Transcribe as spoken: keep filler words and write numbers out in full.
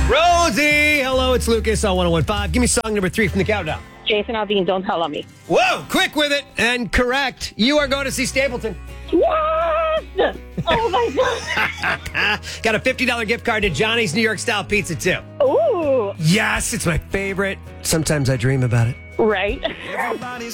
Rosie, hello, it's Lucas on one oh one point five. Give me song number three from the countdown. Jason Aldean, Don't Tell on Me. Whoa, quick with it and correct. You are going to see Stapleton. Yes! Oh my God. Got a fifty dollars gift card to Johnny's New York Style Pizza, too. Ooh. Yes, it's my favorite. Sometimes I dream about it. Right. Everybody's